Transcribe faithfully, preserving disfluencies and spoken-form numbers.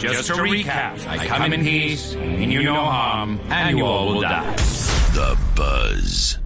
Just to recap, I come in peace, mean you no harm, and you all will die. The Buzz.